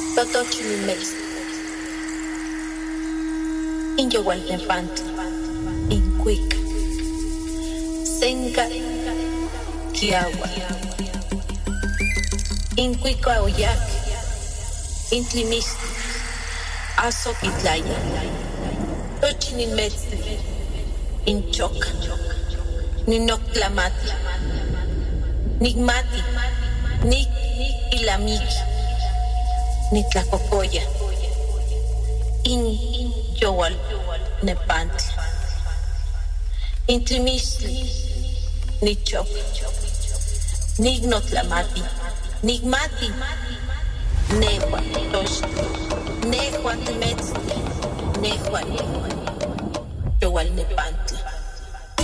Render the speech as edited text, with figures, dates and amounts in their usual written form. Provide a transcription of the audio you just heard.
Totochilimex, Inyowalnepantli, Incuic, Senca, Kiawa, Incuica Oyac, Intlimistli, Azoquitlaya, Tochilimetzli, Inchoc, Ninoctlamati, Nigmati, Nik Ilamiki, Nitlacocoya, In Yowal Nepantli, Intlimistli, Nichok, Nignotlamati, Nigmati, Nehua Tosh, Nehua Temetzli, Nehua Yowal Nepantli.